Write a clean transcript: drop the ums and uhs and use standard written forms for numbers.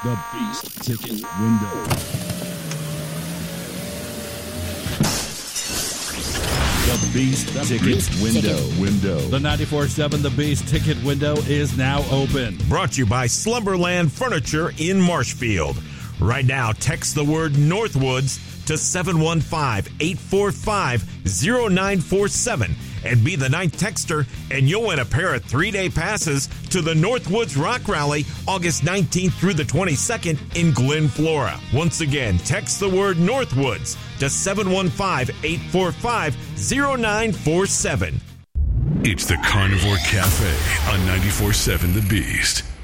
The Beast Ticket Window. The Beast Ticket Window. The 94.7 The Beast Ticket Window is now open. Brought to you by Slumberland Furniture in Marshfield. Right now, text the word Northwoods to 715-845-0947 and be the ninth texter, and you'll win a pair of 3-day passes to the Northwoods Rock Rally August 19th through the 22nd in Glen Flora. Once again, text the word Northwoods to 715-845-0947. It's the Carnivore Cafe on 94.7 The Beast.